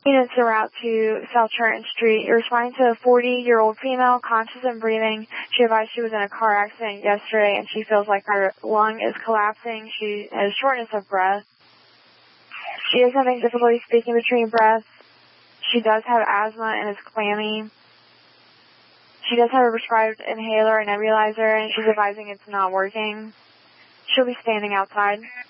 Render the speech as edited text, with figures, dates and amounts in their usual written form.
Units en route to South Trenton Street. You're responding to a 40-year-old female, conscious and breathing. She advised she was in a car accident yesterday and she feels like her lung is collapsing. She has shortness of breath. She is having difficulty speaking between breaths. She does have asthma and is clammy. She does have a prescribed inhaler and nebulizer, and she's advising it's not working. She'll be standing outside.